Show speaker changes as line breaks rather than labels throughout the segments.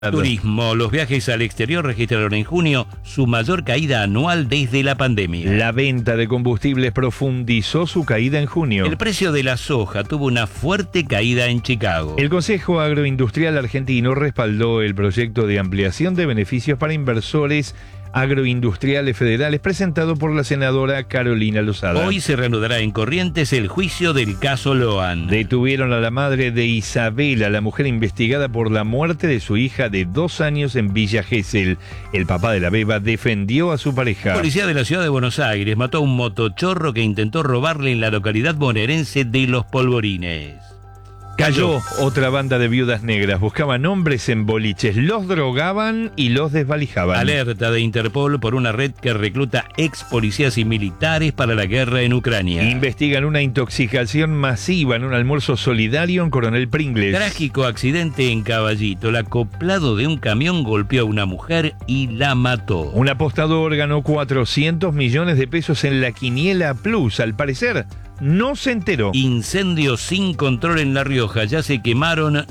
Turismo. Los viajes al exterior registraron en junio su mayor caída anual desde la pandemia.
La venta de combustibles profundizó su caída en junio.
El precio de la soja tuvo una fuerte caída en Chicago.
El Consejo Agroindustrial Argentino respaldó el proyecto de ampliación de beneficios para inversores agroindustriales federales presentado por la senadora Carolina Lozada.
Hoy se reanudará en Corrientes el juicio del caso Loan.
Detuvieron a la madre de Isabela, la mujer investigada por la muerte de su hija de 2 años en Villa Gesell. El papá de la beba defendió a su pareja.
La policía de la ciudad de Buenos Aires mató a un motochorro que intentó robarle en la localidad bonaerense de Los Polvorines.
Cayó otra banda de viudas negras. Buscaban hombres en boliches, los drogaban y los desvalijaban.
Alerta de Interpol por una red que recluta ex policías y militares para la guerra en Ucrania.
Investigan una intoxicación masiva en un almuerzo solidario en Coronel Pringles.
Trágico accidente en Caballito. El acoplado de un camión golpeó a una mujer y la mató.
Un apostador ganó 400 millones de pesos en la Quiniela Plus. Al parecer, no se enteró.
Incendio sin control en La Rioja. Ya se quemaron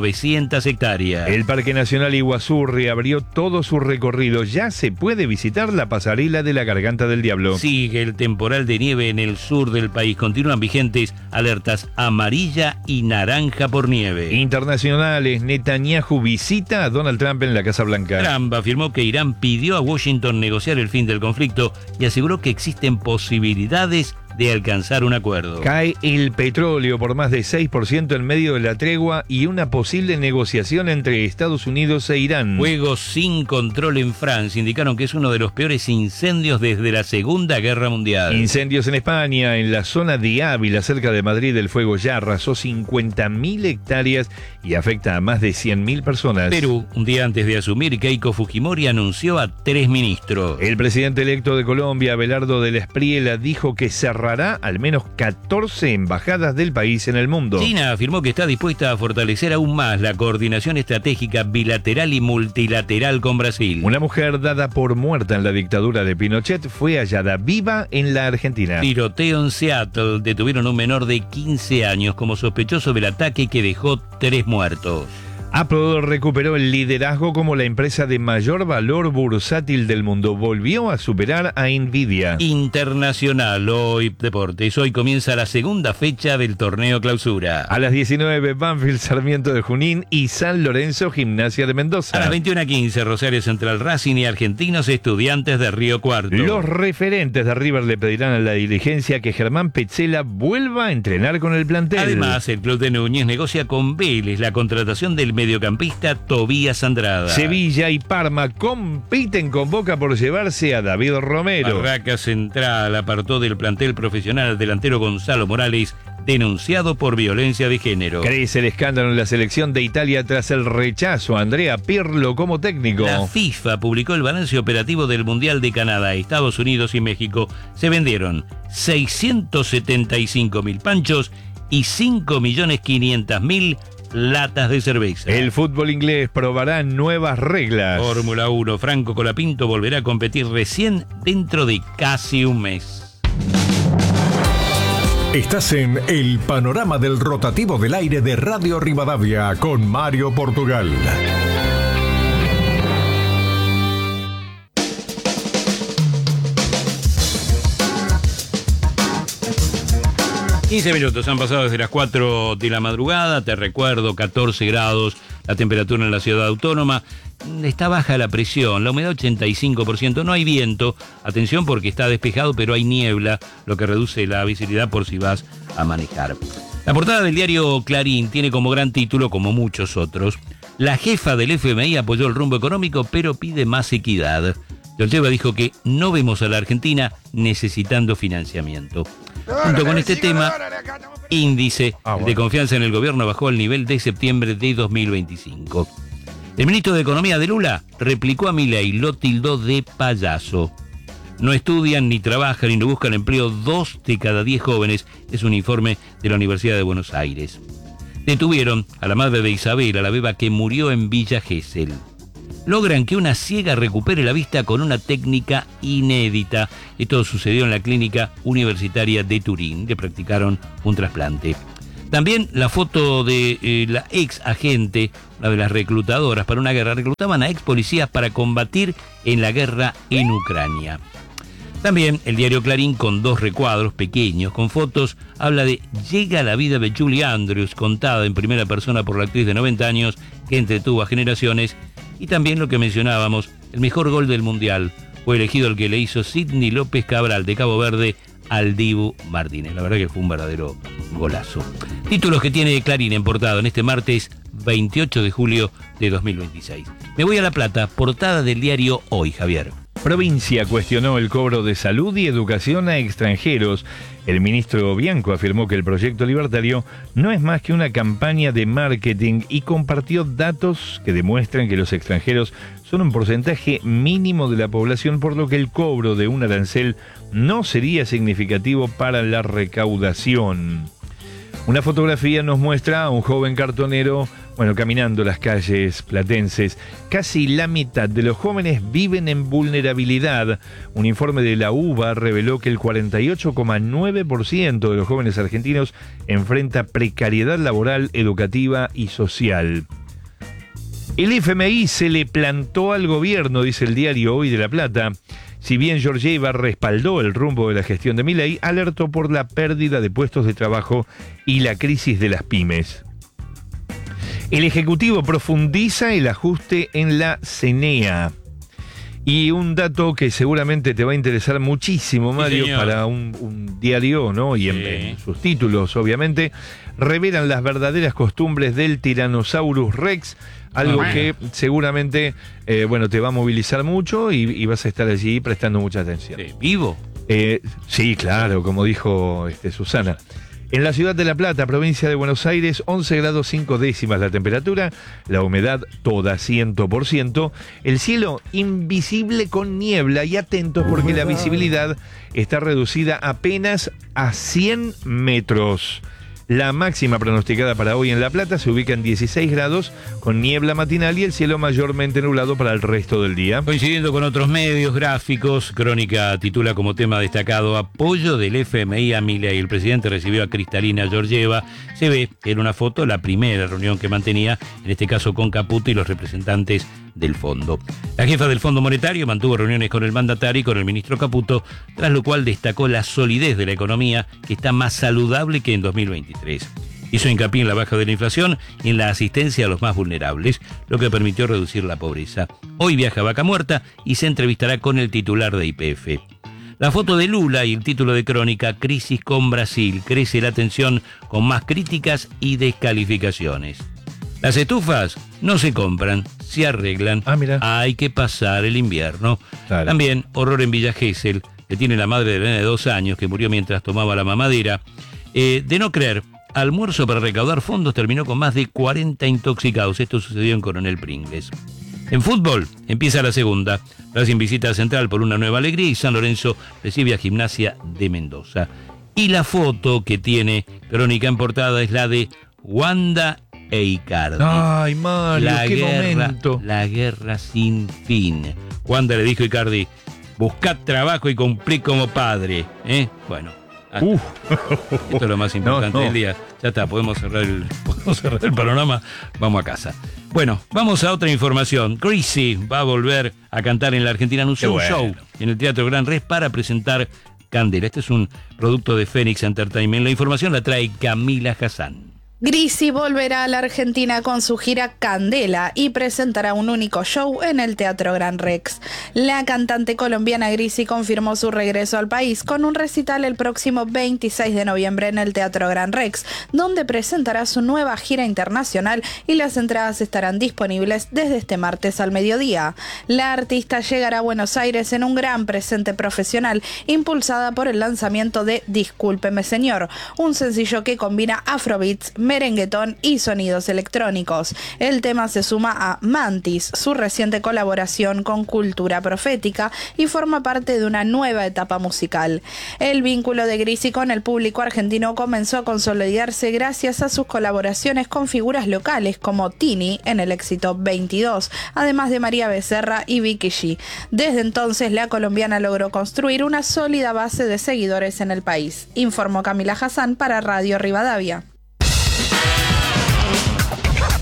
900 hectáreas.
El Parque Nacional Iguazú reabrió todo su recorrido. Ya se puede visitar la pasarela de la Garganta del Diablo.
Sigue el temporal de nieve en el sur del país. Continúan vigentes alertas amarilla y naranja por nieve.
Internacionales. Netanyahu visita a Donald Trump en la Casa Blanca.
Trump afirmó que Irán pidió a Washington negociar el fin del conflicto y aseguró que existen posibilidades de alcanzar un acuerdo.
Cae el petróleo por más de 6% en medio de la tregua y una posible negociación entre Estados Unidos e Irán.
Fuegos sin control en Francia indicaron que es uno de los peores incendios desde la Segunda Guerra Mundial.
Incendios en España, en la zona de Ávila, cerca de Madrid, el fuego ya arrasó 50.000 hectáreas y afecta a más de 100.000 personas.
Perú, un día antes de asumir, Keiko Fujimori anunció a 3 ministros.
El presidente electo de Colombia, Abelardo de la Espriella, dijo que cerrará al menos 14 embajadas del país en el mundo.
China afirmó que está dispuesta a fortalecer aún más la coordinación estratégica bilateral y multilateral con Brasil.
Una mujer dada por muerta en la dictadura de Pinochet fue hallada viva en la Argentina.
Tiroteo en Seattle. Detuvieron a un menor de 15 años como sospechoso del ataque que dejó 3 muertos.
Apple recuperó el liderazgo como la empresa de mayor valor bursátil del mundo. Volvió a superar a Nvidia.
Internacional, hoy deportes. Hoy comienza la segunda fecha del torneo clausura.
A las 19, Banfield Sarmiento de Junín y San Lorenzo Gimnasia de Mendoza.
A las 21:15, Rosario Central Racing y Argentinos Estudiantes de Río Cuarto.
Los referentes de River le pedirán a la dirigencia que Germán Petzela vuelva a entrenar con el plantel.
Además, el club de Núñez negocia con Vélez la contratación del mediocampista Tobías Andrada.
Sevilla y Parma compiten con Boca por llevarse a David Romero.
Barraca Central apartó del plantel profesional al delantero Gonzalo Morales, denunciado por violencia de género.
Crece el escándalo en la selección de Italia tras el rechazo a Andrea Pirlo como técnico.
La FIFA publicó el balance operativo del Mundial de Canadá, Estados Unidos y México. Se vendieron 675.000 panchos y 5.500.000 latas de cerveza.
El fútbol inglés probará nuevas reglas.
Fórmula 1, Franco Colapinto volverá a competir recién dentro de casi un mes.
Estás en el panorama del rotativo del aire de Radio Rivadavia con Mario Portugal.
Minutos han pasado desde las 4 de la madrugada. Te recuerdo, 14 grados la temperatura en la ciudad autónoma. Está baja la presión, la humedad 85%, no hay viento. Atención porque está despejado, pero hay niebla, lo que reduce la visibilidad por si vas a manejar. La portada del diario Clarín tiene como gran título, como muchos otros, la jefa del FMI apoyó el rumbo económico, pero pide más equidad. Georgieva dijo que no vemos a la Argentina necesitando financiamiento. Junto con este tema, índice de confianza en el gobierno bajó al nivel de septiembre de 2025. El ministro de Economía de Lula replicó a Milei, lo tildó de payaso. No estudian, ni trabajan, ni no buscan empleo 2 de cada 10 jóvenes, es un informe de la Universidad de Buenos Aires. Detuvieron a la madre de Isabela, la beba que murió en Villa Gesell. Logran que una ciega recupere la vista con una técnica inédita. Esto sucedió en la clínica universitaria de Turín, que practicaron un trasplante. También la foto de la ex agente, una de las reclutadoras para una guerra. Reclutaban a ex policías para combatir en la guerra en Ucrania. También el diario Clarín, con 2 recuadros pequeños, con fotos, habla de Llega la vida de Julie Andrews, contada en primera persona por la actriz de 90 años que entretuvo a generaciones. Y también lo que mencionábamos, el mejor gol del Mundial. Fue elegido el que le hizo Sidney López Cabral de Cabo Verde al Dibu Martínez. La verdad que fue un verdadero golazo. Títulos que tiene Clarín en portada en este martes 28 de julio de 2026. Me voy a La Plata, portada del diario Hoy, Javier.
Provincia cuestionó el cobro de salud y educación a extranjeros. El ministro Bianco afirmó que el proyecto libertario no es más que una campaña de marketing y compartió datos que demuestran que los extranjeros son un porcentaje mínimo de la población, por lo que el cobro de un arancel no sería significativo para la recaudación. Una fotografía nos muestra a un joven cartonero, caminando las calles platenses. Casi la mitad de los jóvenes viven en vulnerabilidad. Un informe de la UBA reveló que el 48,9% de los jóvenes argentinos enfrenta precariedad laboral, educativa y social. El FMI se le plantó al gobierno, dice el diario Hoy de La Plata. Si bien Georgieva respaldó el rumbo de la gestión de Milei, alertó por la pérdida de puestos de trabajo y la crisis de las pymes. El Ejecutivo profundiza el ajuste en la CENEA. Y un dato que seguramente te va a interesar muchísimo, Mario, para un diario, ¿no? Y en sus títulos, obviamente, revelan las verdaderas costumbres del Tyrannosaurus Rex, algo que seguramente, te va a movilizar mucho y vas a estar allí prestando mucha atención.
¿Vivo?
Sí, claro, como dijo Susana. En la ciudad de La Plata, provincia de Buenos Aires, 11 grados 5 décimas la temperatura, la humedad toda 100%, el cielo invisible con niebla y atentos porque la visibilidad está reducida apenas a 100 metros. La máxima pronosticada para hoy en La Plata se ubica en 16 grados con niebla matinal y el cielo mayormente nublado para el resto del día.
Coincidiendo con otros medios gráficos, Crónica titula como tema destacado apoyo del FMI a Milei. El presidente recibió a Kristalina Georgieva. Se ve en una foto la primera reunión que mantenía, en este caso con Caputo y los representantes del fondo. La jefa del Fondo Monetario mantuvo reuniones con el mandatario y con el ministro Caputo, tras lo cual destacó la solidez de la economía, que está más saludable que en 2023. Hizo hincapié en la baja de la inflación y en la asistencia a los más vulnerables, lo que permitió reducir la pobreza. Hoy viaja a Vaca Muerta y se entrevistará con el titular de YPF. La foto de Lula y el título de Crónica, Crisis con Brasil. Crece la tensión con más críticas y descalificaciones. Las estufas no se compran, se arreglan.
Mira.
Hay que pasar el invierno.
Claro.
También horror en Villa Gesell, que tiene la madre de la nena de 2 años que murió mientras tomaba la mamadera. De no creer, almuerzo para recaudar fondos terminó con más de 40 intoxicados. Esto sucedió en Coronel Pringles. En fútbol, empieza la segunda. Racing visita a Central por una nueva alegría y San Lorenzo recibe a Gimnasia de Mendoza. Y la foto que tiene Crónica en portada es la de Wanda e Icardi.
Ay, Mario, qué momento.
La guerra sin fin. Wanda le dijo a Icardi, buscad trabajo y cumplí como padre. Bueno, esto es lo más importante del día. Ya está, podemos cerrar el panorama. Vamos a casa. Bueno, vamos a otra información. Greasy va a volver a cantar en la Argentina. Anunció un show en el Teatro Gran Rex para presentar Candela. Este es un producto de Phoenix Entertainment. La información la trae Camila Hassan.
Greasy volverá a la Argentina con su gira Candela y presentará un único show en el Teatro Gran Rex. La cantante colombiana Greasy confirmó su regreso al país con un recital el próximo 26 de noviembre en el Teatro Gran Rex, donde presentará su nueva gira internacional y las entradas estarán disponibles desde este martes al mediodía. La artista llegará a Buenos Aires en un gran presente profesional impulsada por el lanzamiento de Discúlpeme Señor, un sencillo que combina afrobeats, merenguetón y sonidos electrónicos. El tema se suma a Mantis, su reciente colaboración con Cultura Profética, y forma parte de una nueva etapa musical. El vínculo de Greasy con el público argentino comenzó a consolidarse gracias a sus colaboraciones con figuras locales como Tini en el éxito 22, además de María Becerra y Vicky G. Desde entonces, la colombiana logró construir una sólida base de seguidores en el país, informó Camila Hassan para Radio Rivadavia.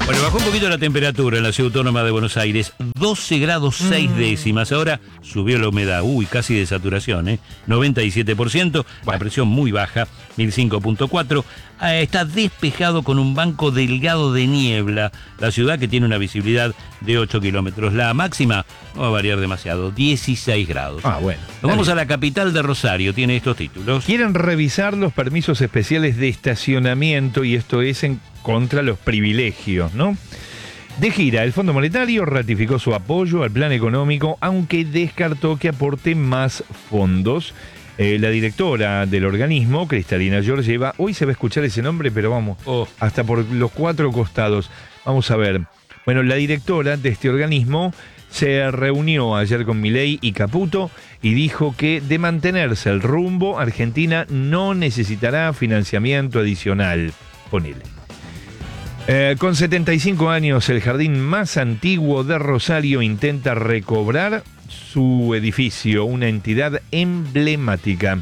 Bueno, bajó un poquito la temperatura en la ciudad autónoma de Buenos Aires, 12 grados 6 décimas. Ahora subió la humedad, casi de saturación, 97%, la presión muy baja, 1005.4. Está despejado con un banco delgado de niebla. La ciudad que tiene una visibilidad de 8 kilómetros. La máxima no va a variar demasiado, 16 grados.
Bueno.
Nos vamos a la capital de Rosario, tiene estos títulos.
Quieren revisar los permisos especiales de estacionamiento y esto es en contra los privilegios, ¿no? De gira, el Fondo Monetario ratificó su apoyo al plan económico, aunque descartó que aporte más fondos. La directora del organismo, Cristalina Georgieva, hoy se va a escuchar ese nombre, pero vamos, hasta por los 4 costados. Vamos a ver. Bueno, la directora de este organismo se reunió ayer con Milei y Caputo y dijo que de mantenerse el rumbo, Argentina no necesitará financiamiento adicional. Ponele. Con 75 años, el jardín más antiguo de Rosario intenta recobrar su edificio, una entidad emblemática.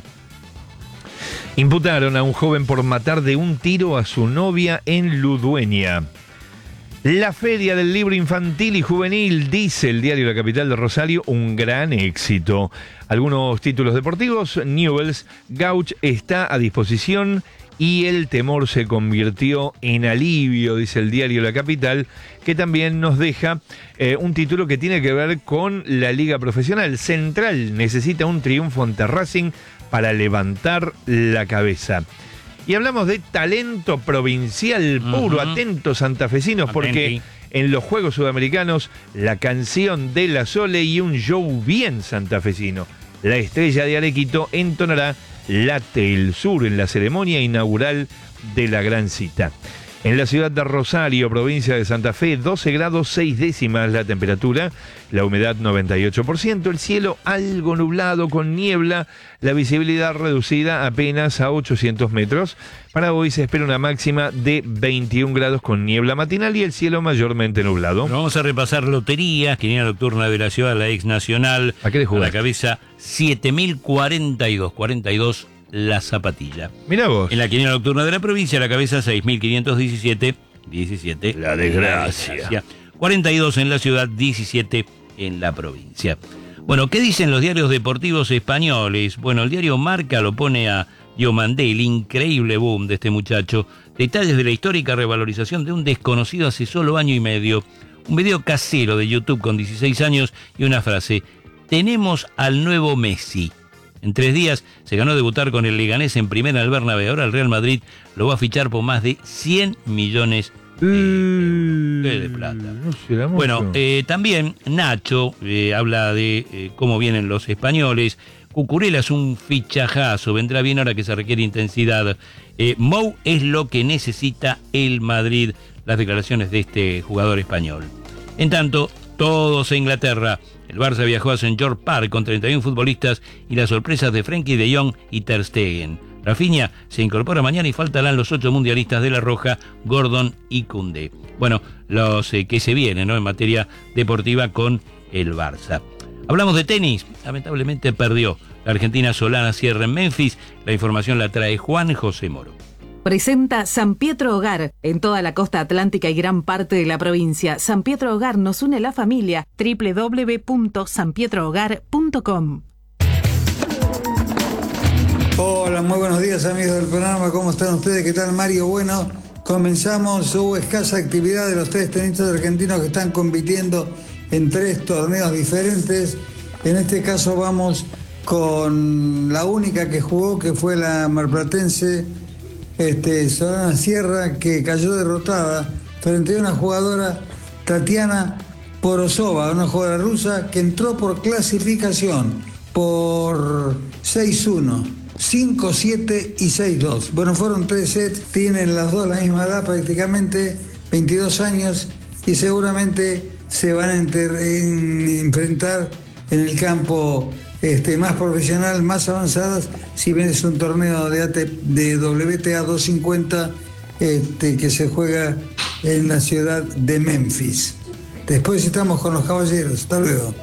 Imputaron a un joven por matar de un tiro a su novia en Ludueña. La Feria del Libro Infantil y Juvenil, dice el diario La Capital de Rosario, un gran éxito. Algunos títulos deportivos, Newell's, Gauch está a disposición y el temor se convirtió en alivio, dice el diario La Capital, que también nos deja un título que tiene que ver con la liga profesional. Central necesita un triunfo ante Racing para levantar la cabeza. Y hablamos de talento provincial puro, atentos santafesinos, porque en los Juegos Sudamericanos la canción de la Sole y un show bien santafesino. La estrella de Arequito entonará Late el Sur en la ceremonia inaugural de la gran cita. En la ciudad de Rosario, provincia de Santa Fe, 12 grados 6 décimas la temperatura, la humedad 98%, el cielo algo nublado con niebla, la visibilidad reducida apenas a 800 metros. Para hoy se espera una máxima de 21 grados con niebla matinal y el cielo mayormente nublado.
Bueno, vamos a repasar loterías, quiniela nocturna de la ciudad, la ex nacional.
¿A qué le jugás?
A la cabeza 7.042, 42 la zapatilla.
Mirá vos.
En la quiniela nocturna de la provincia, a la cabeza 6.517, 17.
La desgracia.
42 en la ciudad, 17 en la provincia. Bueno, ¿qué dicen los diarios deportivos españoles? Bueno, el diario Marca lo pone a Diomandé, el increíble boom de este muchacho. Detalles de la histórica revalorización de un desconocido hace solo año y medio. Un video casero de YouTube con 16 años y una frase: tenemos al nuevo Messi. En 3 días se ganó debutar con el Leganés en primera al Bernabéu. Ahora el Real Madrid lo va a fichar por más de 100 millones de plata.
No será mucho.
Bueno, también Nacho habla de cómo vienen los españoles. Cucurella es un fichajazo, vendrá bien ahora que se requiere intensidad. Mou es lo que necesita el Madrid, las declaraciones de este jugador español. En tanto, todos en Inglaterra. El Barça viajó a St. George Park con 31 futbolistas y las sorpresas de Frenkie de Jong y Ter Stegen. Rafinha se incorpora mañana y faltarán los 8 mundialistas de La Roja, Gordon y Koundé. Bueno, los que se vienen, ¿no?, en materia deportiva con el Barça. Hablamos de tenis, lamentablemente perdió. La argentina Solana cierra en Memphis. La información la trae Juan José Moro.
Presenta San Pietro Hogar, en toda la costa atlántica y gran parte de la provincia. San Pietro Hogar nos une la familia. www.sanpietrohogar.com.
Hola, muy buenos días amigos del programa, ¿cómo están ustedes? ¿Qué tal, Mario? Bueno, comenzamos. Hubo escasa actividad de los 3 tenistas argentinos que están compitiendo en 3 torneos diferentes. En este caso vamos con la única que jugó, que fue la marplatense Solana Sierra, que cayó derrotada frente a una jugadora, Tatiana Porosova, una jugadora rusa que entró por clasificación por 6-1, 5-7 y 6-2. Bueno, fueron 3 sets, tienen las dos la misma edad prácticamente, 22 años, y seguramente se van a enfrentar en el campo más profesional, más avanzadas, si bien es un torneo de WTA 250 que se juega en la ciudad de Memphis. Después estamos con los caballeros. Hasta luego.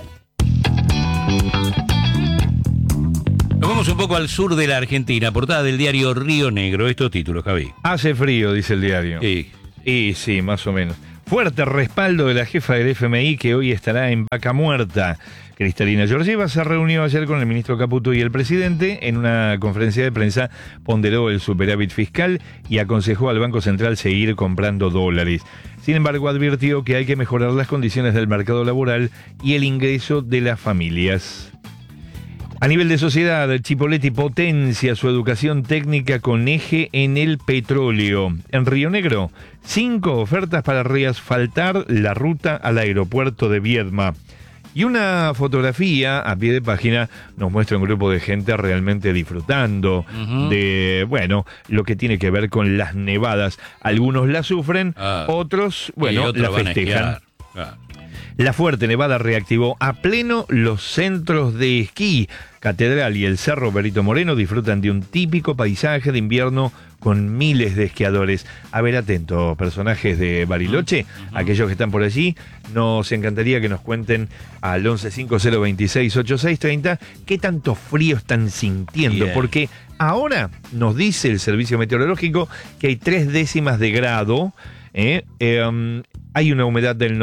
Nos vamos un poco al sur de la Argentina, portada del diario Río Negro. Estos títulos, Javi.
Hace frío, dice el diario.
Sí.
Y sí, más o menos. Fuerte respaldo de la jefa del FMI que hoy estará en Vaca Muerta. Cristalina Georgieva se reunió ayer con el ministro Caputo y el presidente. En una conferencia de prensa ponderó el superávit fiscal y aconsejó al Banco Central seguir comprando dólares. Sin embargo, advirtió que hay que mejorar las condiciones del mercado laboral y el ingreso de las familias. A nivel de sociedad, Chipoleti potencia su educación técnica con eje en el petróleo. En Río Negro, 5 ofertas para reasfaltar la ruta al aeropuerto de Viedma. Y una fotografía a pie de página nos muestra un grupo de gente realmente disfrutando de, bueno, lo que tiene que ver con las nevadas. Algunos la sufren, otros, bueno, la festejan. La fuerte nevada reactivó a pleno los centros de esquí. Catedral y el Cerro Perito Moreno disfrutan de un típico paisaje de invierno con miles de esquiadores. A ver, atentos, personajes de Bariloche, aquellos que están por allí, nos encantaría que nos cuenten al 1150268630 qué tanto frío están sintiendo, porque ahora nos dice el servicio meteorológico que hay 3 décimas de grado, hay una humedad del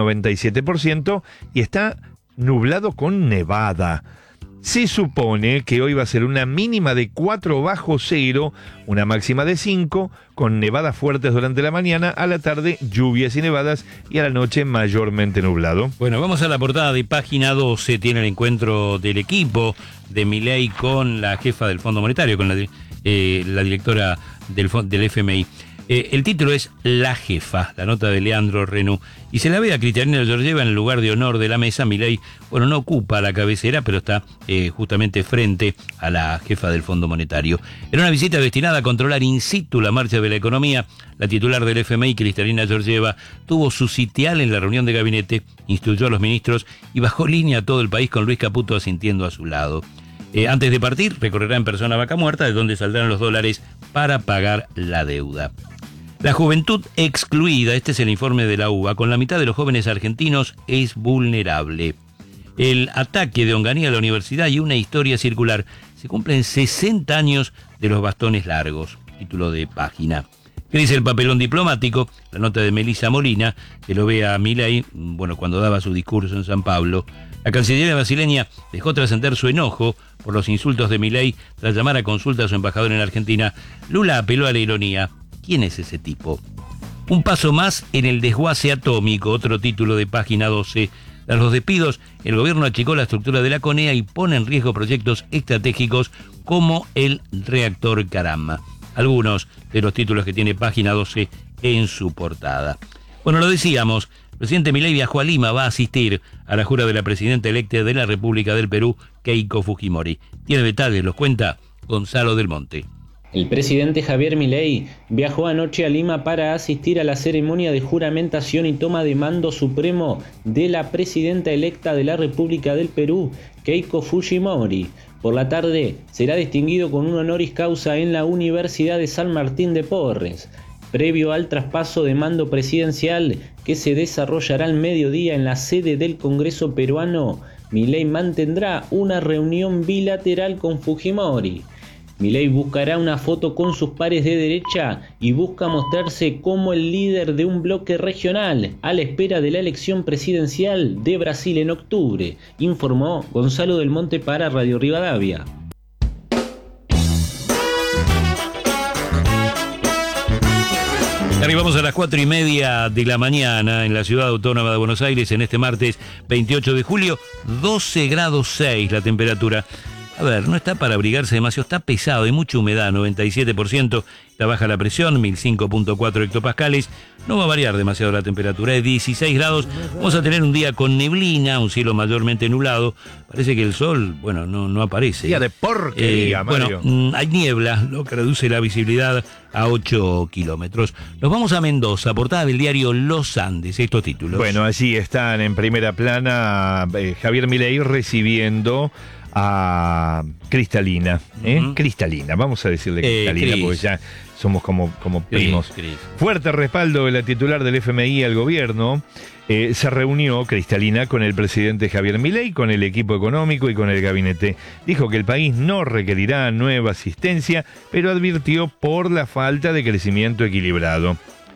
97% y está nublado con nevada. Se supone que hoy va a ser una mínima de 4 bajo cero, una máxima de 5, con nevadas fuertes durante la mañana, a la tarde lluvias y nevadas y a la noche mayormente nublado.
Bueno, vamos a la portada de página 12, tiene el encuentro del equipo de Milei con la jefa del Fondo Monetario, con la directora del FMI. El título es La Jefa, la nota de Leandro Renú. Y se la ve a Cristalina Georgieva en el lugar de honor de la mesa. Milei, bueno, no ocupa la cabecera, pero está justamente frente a la jefa del Fondo Monetario. En una visita destinada a controlar in situ la marcha de la economía, la titular del FMI, Cristalina Georgieva, tuvo su sitial en la reunión de gabinete, instruyó a los ministros y bajó línea a todo el país con Luis Caputo asintiendo a su lado. Antes de partir, recorrerá en persona Vaca Muerta, de donde saldrán los dólares para pagar la deuda. La juventud excluida, este es el informe de la UBA, con la mitad de los jóvenes argentinos es vulnerable. El ataque de Onganía a la universidad y una historia circular. Se cumplen 60 años de los bastones largos. Título de página. ¿Qué dice el papelón diplomático? La nota de Melissa Molina, que lo ve a Milei, bueno, cuando daba su discurso en San Pablo. La Cancillería brasileña dejó trascender su enojo por los insultos de Milei tras llamar a consulta a su embajador en Argentina. Lula apeló a la ironía. ¿Quién es ese tipo? Un paso más en el desguace atómico, otro título de página 12. Tras los despidos, el gobierno achicó la estructura de la CONEA y pone en riesgo proyectos estratégicos como el reactor Caramba. Algunos de los títulos que tiene página 12 en su portada. Bueno, lo decíamos, el presidente Milei viajó a Lima, va a asistir a la jura de la presidenta electa de la República del Perú, Keiko Fujimori. Tiene detalles, los cuenta Gonzalo del Monte.
El presidente Javier Milei viajó anoche a Lima para asistir a la ceremonia de juramentación y toma de mando supremo de la presidenta electa de la República del Perú, Keiko Fujimori. Por la tarde será distinguido con un honoris causa en la Universidad de San Martín de Porres. Previo al traspaso de mando presidencial que se desarrollará al mediodía en la sede del Congreso peruano, Milei mantendrá una reunión bilateral con Fujimori. Milei buscará una foto con sus pares de derecha y busca mostrarse como el líder de un bloque regional a la espera de la elección presidencial de Brasil en octubre, informó Gonzalo del Monte para Radio Rivadavia.
Arribamos a las 4:30 de la mañana en la ciudad autónoma de Buenos Aires en este martes 28 de julio, 12 grados 6 la temperatura. A ver, no está para abrigarse demasiado, está pesado, hay mucha humedad, 97%, está baja la presión, 1005.4 hectopascales, no va a variar demasiado la temperatura, es 16 grados, vamos a tener un día con neblina, un cielo mayormente nublado, parece que el sol, bueno, no aparece.
Día de porquería, Mario.
Bueno, hay niebla, lo que reduce la visibilidad a 8 kilómetros. Nos vamos a Mendoza, portada del diario Los Andes, estos títulos.
Bueno, allí están en primera plana Javier Milei recibiendo a Cristalina, Cristalina, vamos a decirle Cristalina porque ya somos como primos.
Cris.
Fuerte respaldo de la titular del FMI al gobierno. Se reunió Cristalina con el presidente Javier Milei, con el equipo económico y con el gabinete. Dijo que el país no requerirá nueva asistencia, pero advirtió por la falta de crecimiento equilibrado.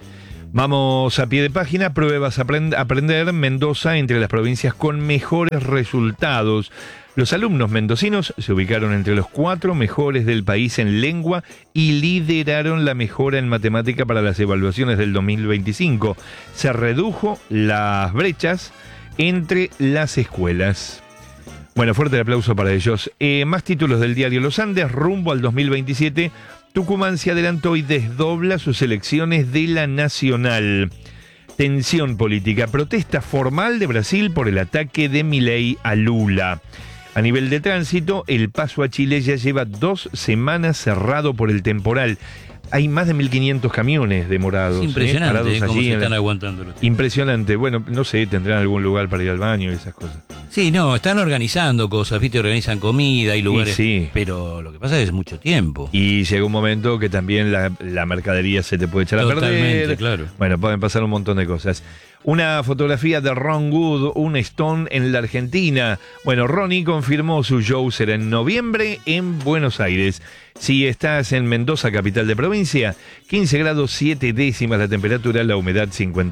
Vamos a pie de página, pruebas aprender, Mendoza entre las provincias con mejores resultados. Los alumnos mendocinos se ubicaron entre los 4 mejores del país en lengua y lideraron la mejora en matemática para las evaluaciones del 2025. Se redujo las brechas entre las escuelas. Bueno, fuerte el aplauso para ellos. Más títulos del diario Los Andes, rumbo al 2027. Tucumán se adelantó y desdobla sus elecciones de la Nacional. Tensión política, protesta formal de Brasil por el ataque de Milei a Lula. A nivel de tránsito, el paso a Chile ya lleva 2 semanas cerrado por el temporal. Hay más de 1.500 camiones demorados.
Impresionante,
parados
cómo
allí
se están aguantando.
Impresionante. Bueno, no sé, tendrán algún lugar para ir al baño y esas cosas.
Sí, no, están organizando cosas, ¿viste? Organizan comida y lugares.
Sí.
Pero lo que pasa es mucho tiempo.
Y llega un momento que también la mercadería se te puede echar a perder.
Totalmente, claro.
Bueno, pueden pasar un montón de cosas. Una fotografía de Ron Wood, un Stone en la Argentina. Bueno, Ronnie confirmó su show será en noviembre en Buenos Aires. Si estás en Mendoza, capital de provincia, 15 grados 7 décimas la temperatura, la humedad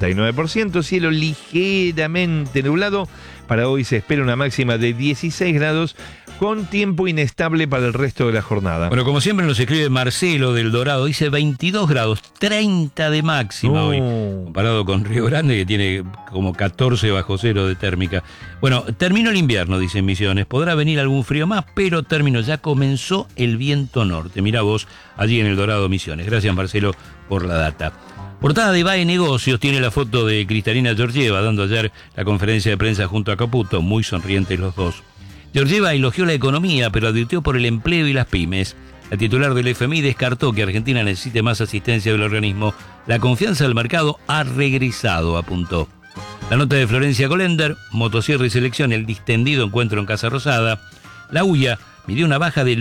59%, cielo ligeramente nublado. Para hoy se espera una máxima de 16 grados con tiempo inestable para el resto de la jornada.
Bueno, como siempre nos escribe Marcelo del Dorado, dice 22 grados, 30 de máxima hoy, comparado con Río Grande que tiene como 14 bajo cero de térmica. Bueno, terminó el invierno, dice Misiones, podrá venir algún frío más, pero terminó, ya comenzó el viento norte. Mirá vos, allí en el Dorado Misiones. Gracias Marcelo por la data. Portada de VAE Negocios tiene la foto de Cristalina Georgieva dando ayer la conferencia de prensa junto a Caputo, muy sonrientes los dos. Georgieva elogió la economía, pero advirtió por el empleo y las pymes. La titular del FMI descartó que Argentina necesite más asistencia del organismo. La confianza del mercado ha regresado, apuntó. La nota de Florencia Golender, motosierra y selección, el distendido encuentro en Casa Rosada. La UIA midió una baja del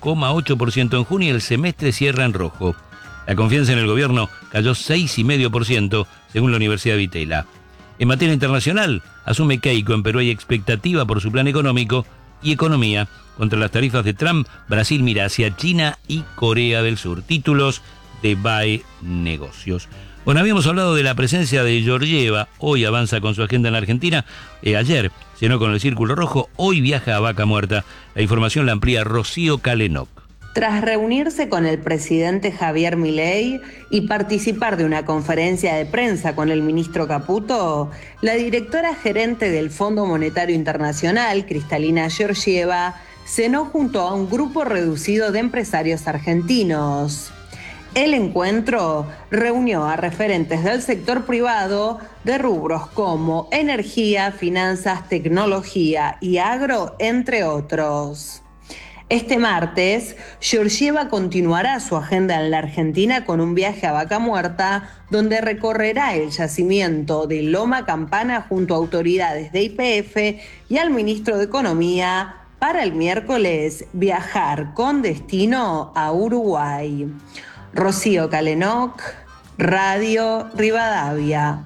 1,8% en junio y el semestre cierra en rojo. La confianza en el gobierno cayó 6,5% según la Universidad de Itela. En materia internacional, asume Keiko, en Perú hay expectativa por su plan económico y economía. Contra las tarifas de Trump, Brasil mira hacia China y Corea del Sur. Títulos de VAE Negocios. Bueno, habíamos hablado de la presencia de Georgieva, hoy avanza con su agenda en la Argentina, ayer cenó con el Círculo Rojo, hoy viaja a Vaca Muerta. La información la amplía Rocío Calenoc.
Tras reunirse con el presidente Javier Milei y participar de una conferencia de prensa con el ministro Caputo, la directora gerente del Fondo Monetario Internacional, Cristalina Georgieva, cenó junto a un grupo reducido de empresarios argentinos. El encuentro reunió a referentes del sector privado de rubros como energía, finanzas, tecnología y agro, entre otros. Este martes, Georgieva continuará su agenda en la Argentina con un viaje a Vaca Muerta, donde recorrerá el yacimiento de Loma Campana junto a autoridades de YPF y al ministro de Economía, para el miércoles viajar con destino a Uruguay. Rocío Calenoc, Radio Rivadavia.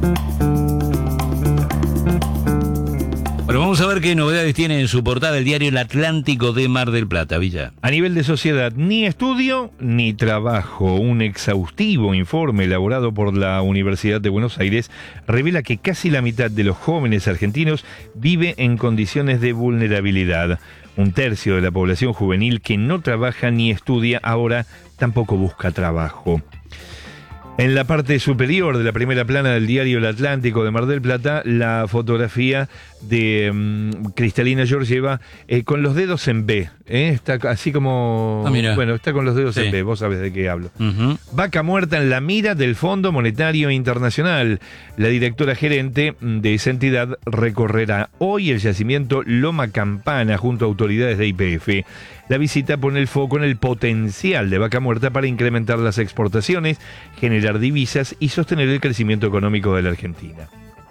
Bueno, vamos a ver qué novedades tiene en su portada el diario El Atlántico de Mar del Plata, Villa.
A nivel de sociedad, ni estudio ni trabajo. Un exhaustivo informe elaborado por la Universidad de Buenos Aires revela que casi la mitad de los jóvenes argentinos vive en condiciones de vulnerabilidad. Un tercio de la población juvenil que no trabaja ni estudia ahora tampoco busca trabajo. En la parte superior de la primera plana del diario El Atlántico de Mar del Plata, la fotografía de Cristalina Georgieva con los dedos en B. Está así como... bueno, está con los dedos en B, vos sabés de qué hablo. Vaca Muerta en la mira del Fondo Monetario Internacional. La directora gerente de esa entidad recorrerá hoy el yacimiento Loma Campana junto a autoridades de YPF. La visita pone el foco en el potencial de Vaca Muerta para incrementar las exportaciones, generar divisas y sostener el crecimiento económico de la Argentina.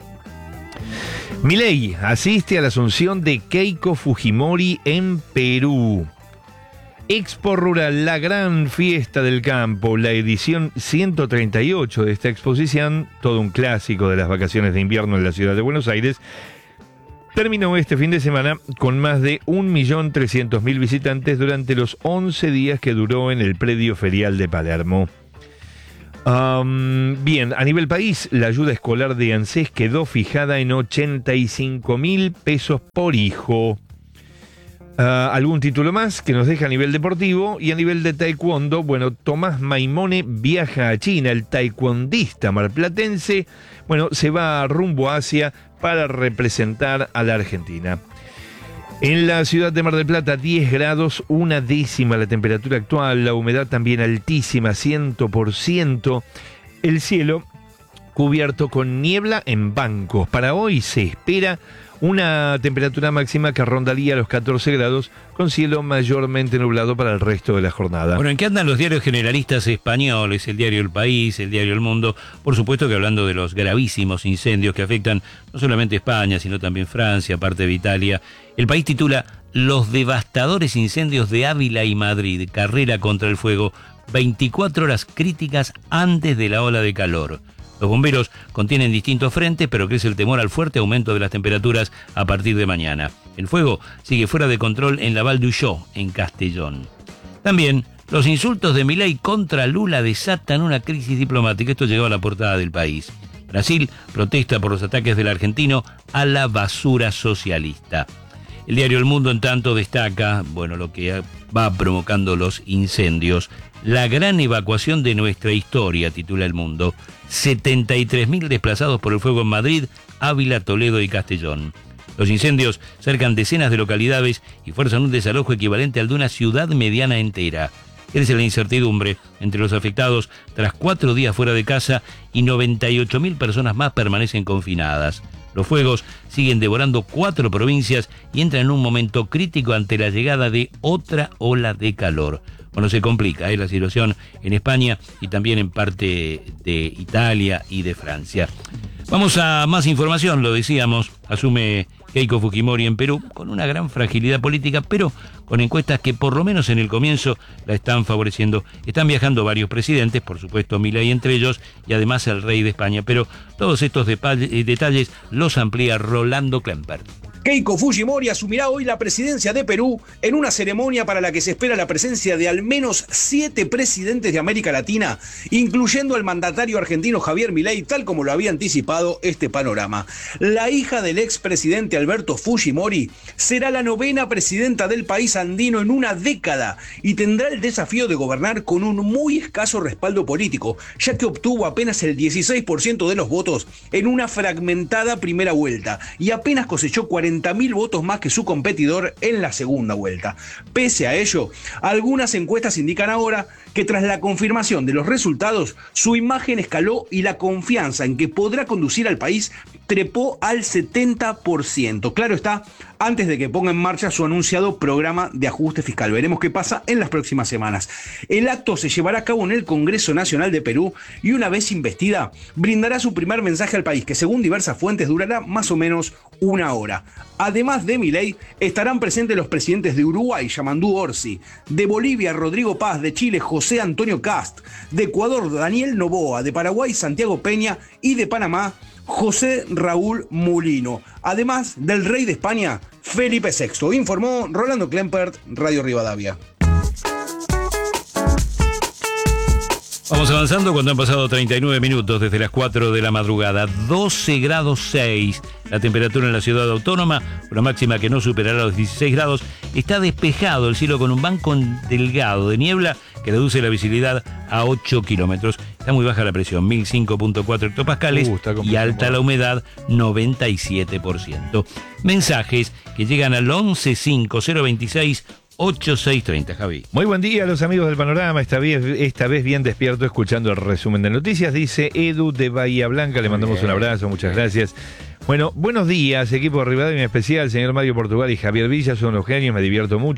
Milei asiste a la asunción de Keiko Fujimori en Perú. Expo Rural, la gran fiesta del campo, la edición 138 de esta exposición, todo un clásico de las vacaciones de invierno en la ciudad de Buenos Aires, terminó este fin de semana con más de 1.300.000 visitantes durante los 11 días que duró en el predio ferial de Palermo. Bien, a nivel país, la ayuda escolar de ANSES quedó fijada en 85.000 pesos por hijo. Algún título más que nos deja a nivel deportivo y a nivel de taekwondo. Bueno, Tomás Maimone viaja a China, el taekwondista marplatense. Bueno, se va rumbo a Asia para representar a la Argentina. En la ciudad de Mar del Plata, 10 grados, 1/10 la temperatura actual, la humedad también altísima, 100%. El cielo cubierto con niebla en bancos. Para hoy se espera una temperatura máxima que rondaría los 14 grados, con cielo mayormente nublado para el resto de la jornada.
Bueno, ¿en qué andan los diarios generalistas españoles? El diario El País, el diario El Mundo, por supuesto que hablando de los gravísimos incendios que afectan no solamente España, sino también Francia, parte de Italia. El País titula Los devastadores incendios de Ávila y Madrid, carrera contra el fuego, 24 horas críticas antes de la ola de calor. Los bomberos contienen distintos frentes, pero crece el temor al fuerte aumento de las temperaturas a partir de mañana. El fuego sigue fuera de control en la Val d'Uixó, en Castellón. También, los insultos de Milei contra Lula desatan una crisis diplomática. Esto llegó a la portada del País. Brasil protesta por los ataques del argentino a la basura socialista. El diario El Mundo, en tanto, destaca, lo que va provocando los incendios. La gran evacuación de nuestra historia, titula El Mundo. 73.000 desplazados por el fuego en Madrid, Ávila, Toledo y Castellón. Los incendios cercan decenas de localidades y fuerzan un desalojo equivalente al de una ciudad mediana entera. Crece la incertidumbre entre los afectados tras 4 días fuera de casa y 98.000 personas más permanecen confinadas. Los fuegos siguen devorando 4 provincias y entran en un momento crítico ante la llegada de otra ola de calor. Bueno, se complica la situación en España y también en parte de Italia y de Francia. Vamos a más información, lo decíamos, asume Keiko Fujimori en Perú con una gran fragilidad política, pero con encuestas que por lo menos en el comienzo la están favoreciendo. Están viajando varios presidentes, por supuesto Milei entre ellos, y además el rey de España, pero todos estos detalles los amplía Rolando Klemper.
Keiko Fujimori asumirá hoy la presidencia de Perú en una ceremonia para la que se espera la presencia de al menos 7 presidentes de América Latina, incluyendo al mandatario argentino Javier Milei, tal como lo había anticipado este panorama. La hija del expresidente Alberto Fujimori será la 9ª presidenta del país andino en una década y tendrá el desafío de gobernar con un muy escaso respaldo político, ya que obtuvo apenas el 16% de los votos en una fragmentada primera vuelta y apenas cosechó 40.000 votos más que su competidor en la segunda vuelta. Pese a ello, algunas encuestas indican ahora que tras la confirmación de los resultados, su imagen escaló y la confianza en que podrá conducir al país trepó al 70%. Claro está, antes de que ponga en marcha su anunciado programa de ajuste fiscal. Veremos qué pasa en las próximas semanas. El acto se llevará a cabo en el Congreso Nacional de Perú y una vez investida, brindará su primer mensaje al país, que según diversas fuentes durará más o menos 1 hora. Además de Milei, estarán presentes los presidentes de Uruguay, Yamandú Orsi, de Bolivia, Rodrigo Paz, de Chile, José Antonio Kast, de Ecuador, Daniel Noboa, de Paraguay, Santiago Peña y de Panamá, José Raúl Mulino, además del rey de España, Felipe VI. Informó Rolando Klempert, Radio Rivadavia.
Vamos avanzando cuando han pasado 39 minutos desde las 4 de la madrugada. 12 grados 6 la temperatura en la ciudad autónoma, una máxima que no superará los 16 grados. Está despejado el cielo con un banco delgado de niebla que reduce la visibilidad a 8 kilómetros. Está muy baja la presión, 1005.4 hectopascales y alta la humedad, 97%. Mensajes que llegan al 115026 8630, Javi.
Muy buen día a los amigos del Panorama, esta vez bien despierto escuchando el resumen de noticias, dice Edu de Bahía Blanca, le mandamos un abrazo, muchas gracias. Bueno, buenos días, equipo de Rivadavia, en especial, señor Mario Portugal y Javier Villa, son los genios, me divierto mucho.